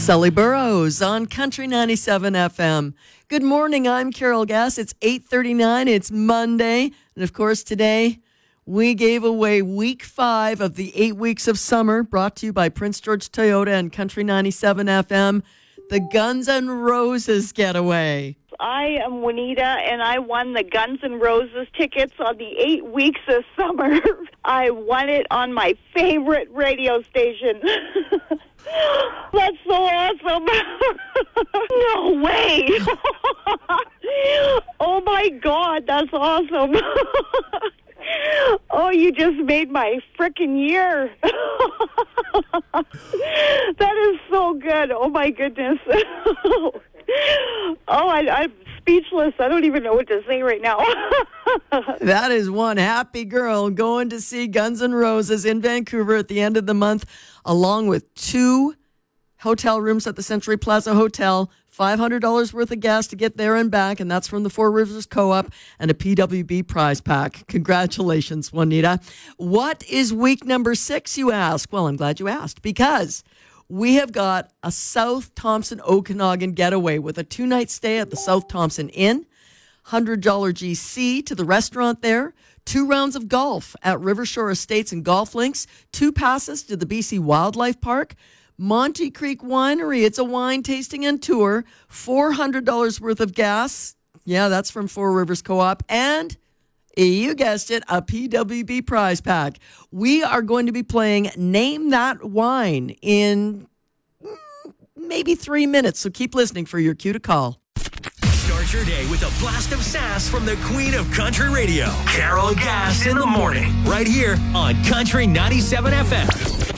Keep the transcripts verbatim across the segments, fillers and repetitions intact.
Sully Burrows on Country ninety-seven F M. Good morning, I'm Carol Gass. It's eight thirty-nine, it's Monday. And of course, today we gave away week five of the eight weeks of summer, brought to you by Prince George Toyota and Country ninety-seven F M, the Guns N' Roses getaway. I am Juanita, and I won the Guns N' Roses tickets on the eight weeks of summer. I won it on my favorite radio station. That's so awesome. No way. Oh, my God, that's awesome. Oh, you just made my frickin' year. That is so good. Oh, my goodness. Oh, I, I'm speechless. I don't even know what to say right now. That is one happy girl going to see Guns N' Roses in Vancouver at the end of the month, along with two hotel rooms at the Century Plaza Hotel, five hundred dollars worth of gas to get there and back, and that's from the Four Rivers Co-op, and a P W B prize pack. Congratulations, Juanita. What is week number six, you ask? Well, I'm glad you asked, because we have got a South Thompson Okanagan getaway with a two-night stay at the South Thompson Inn, one hundred dollars G C to the restaurant there, two rounds of golf at Rivershore Estates and Golf Links, two passes to the B C Wildlife Park, Monte Creek Winery, it's a wine tasting and tour, four hundred dollars worth of gas. Yeah, that's from Four Rivers Co-op. And you guessed it, a P W B prize pack. We are going to be playing Name That Wine in maybe three minutes, so keep listening for your cue to call. Start your day with a blast of sass from the queen of country radio, Carol Gass, in the morning, right here on Country ninety-seven F M.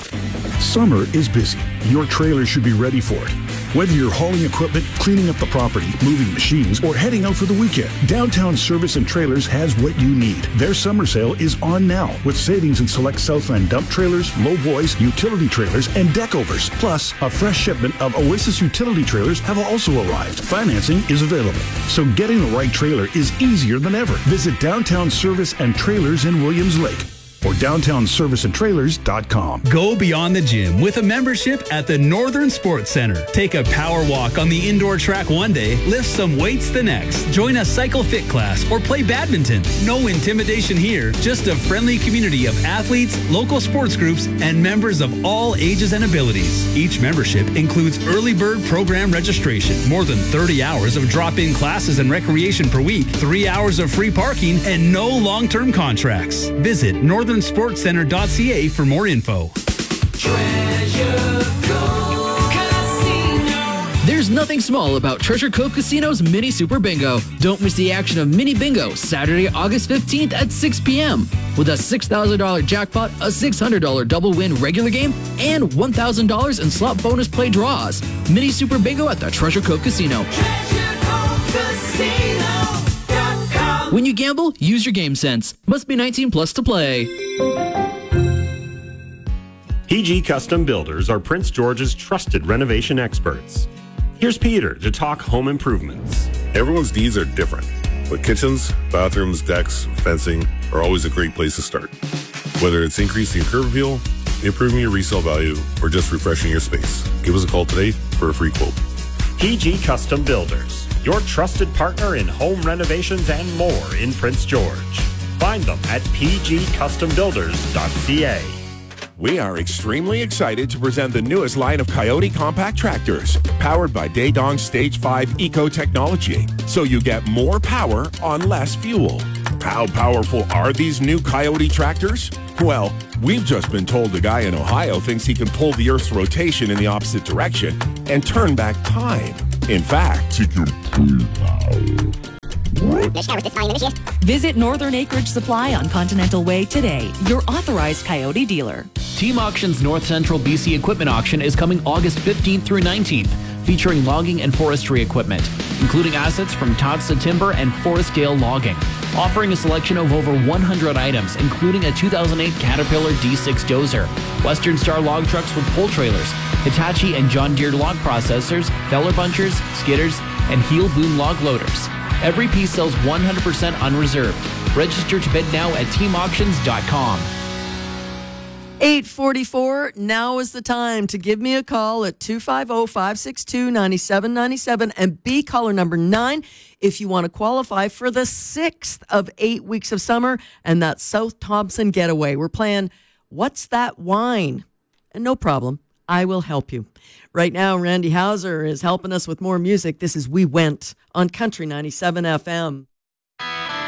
Summer is busy. Your trailer should be ready for it. Whether you're hauling equipment, cleaning up the property, moving machines, or heading out for the weekend, Downtown Service and Trailers has what you need. Their summer sale is on now, with savings in select Southland dump trailers, low boys, utility trailers, and deck overs. Plus, a fresh shipment of Oasis utility trailers have also arrived. Financing is available, so getting the right trailer is easier than ever. Visit Downtown Service and Trailers in Williams Lake, or downtown service and trailers dot com. Go beyond the gym with a membership at the Northern Sports Center. Take a power walk on the indoor track one day, lift some weights the next. Join a cycle fit class or play badminton. No intimidation here, just a friendly community of athletes, local sports groups, and members of all ages and abilities. Each membership includes early bird program registration, more than thirty hours of drop-in classes and recreation per week, three hours of free parking, and no long-term contracts. Visit northern sports center dot c a for more info. Treasure Cove Casino. There's nothing small about Treasure Cove Casino's Mini Super Bingo. Don't miss the action of Mini Bingo Saturday, August fifteenth at six p.m. with a six thousand dollars jackpot, a six hundred dollars double win regular game, and one thousand dollars in slot bonus play draws. Mini Super Bingo at the Treasure Cove Casino. Treasure Cove Casino. When you gamble, use your game sense. Must be nineteen plus to play. P G Custom Builders are Prince George's trusted renovation experts. Here's Peter to talk home improvements. Everyone's needs are different, but kitchens, bathrooms, decks, fencing are always a great place to start. Whether it's increasing curb appeal, improving your resale value, or just refreshing your space, give us a call today for a free quote. P G Custom Builders, your trusted partner in home renovations and more in Prince George. Find them at p g custom builders dot c a. We are extremely excited to present the newest line of Coyote compact tractors, powered by Daedong Stage five Eco technology, so you get more power on less fuel. How powerful are these new Coyote tractors? Well, we've just been told a guy in Ohio thinks he can pull the Earth's rotation in the opposite direction and turn back time. In fact, he can pull power. Visit Northern Acreage Supply on Continental Way today, your authorized Coyote dealer. Team Auction's North Central B C Equipment Auction is coming August fifteenth through nineteenth, featuring logging and forestry equipment, including assets from Todsa Timber and Forestdale Logging, offering a selection of over one hundred items, including a two thousand eight Caterpillar D six dozer, Western Star log trucks with pull trailers, Hitachi and John Deere log processors, feller bunchers, skidders, and heel boom log loaders. Every piece sells one hundred percent unreserved. Register to bid now at team auctions dot com. eight forty-four, now is the time to give me a call at two five zero, five six two, nine seven nine seven and be caller number nine if you want to qualify for the sixth of eight weeks of summer and that South Thompson getaway. We're playing What's That Wine? And no problem, I will help you. Right now, Randy Hauser is helping us with more music. This is We Went on Country ninety-seven F M.